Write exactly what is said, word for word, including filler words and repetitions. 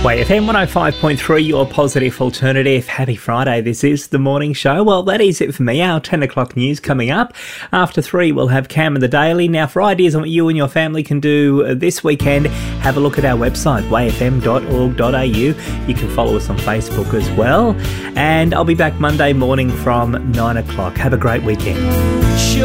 Way F M one oh five point three, your positive alternative. Happy Friday. This is the morning show. Well, that is it for me. Our ten o'clock news coming up. After three, we'll have Cam and the Daily. Now, for ideas on what you and your family can do this weekend, have a look at our website, way f m dot org dot a u. You can follow us on Facebook as well. And I'll be back Monday morning from nine o'clock. Have a great weekend.